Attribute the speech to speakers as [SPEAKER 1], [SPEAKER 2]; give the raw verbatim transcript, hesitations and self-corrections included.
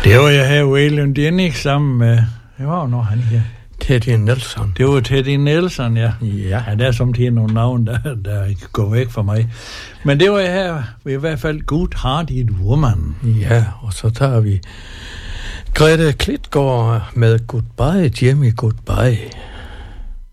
[SPEAKER 1] Det var jeg her, Waylon Jennings, sammen med... Det var jo noget, han her.
[SPEAKER 2] Teddy Nelson.
[SPEAKER 1] Det var Teddy Nelson, ja.
[SPEAKER 2] Ja.
[SPEAKER 1] Ja, der er samtidig nogle navne, der, der går væk fra mig. Men det var jeg her, i hvert fald Good-Hearted Woman.
[SPEAKER 2] Ja, og så tager vi Grete Klitgaard med Goodbye, Jimmy, Goodbye.